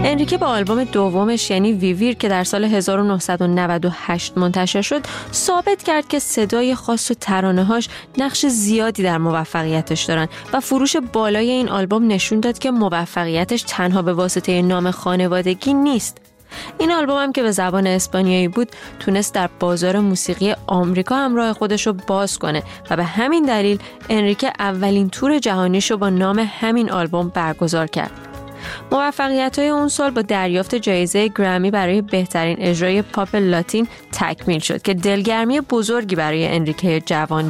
انریکه با آلبوم دومش یعنی ویویر که در سال 1998 منتشر شد ثابت کرد که صدای خاص و ترانه‌هاش نقش زیادی در موفقیتش دارن و فروش بالای این آلبوم نشون داد که موفقیتش تنها به واسطه نام خانوادگی نیست. این آلبوم هم که به زبان اسپانیایی بود تونست در بازار موسیقی آمریکا هم راه خودش رو باز کنه و به همین دلیل انریکه اولین تور جهانیش رو با نام همین آلبوم برگزار کرد. موفقیت‌های اون سال با دریافت جایزه گرمی برای بهترین اجرای پاپ لاتین تکمیل شد که دلگرمی بزرگی برای انریکه جوان